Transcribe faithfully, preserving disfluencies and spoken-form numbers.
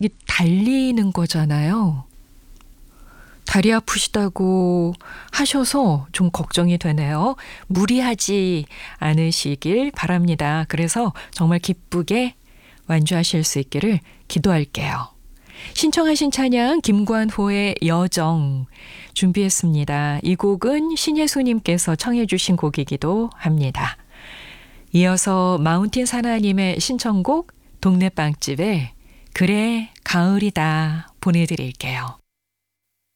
이게 달리는 거잖아요. 다리 아프시다고 하셔서 좀 걱정이 되네요. 무리하지 않으시길 바랍니다. 그래서 정말 기쁘게 완주하실 수 있기를 기도할게요. 신청하신 찬양 김관호의 여정 준비했습니다. 이 곡은 신예수님께서 청해 주신 곡이기도 합니다. 이어서 마운틴 사나님의 신청곡 동네 빵집에 그래 가을이다 보내드릴게요.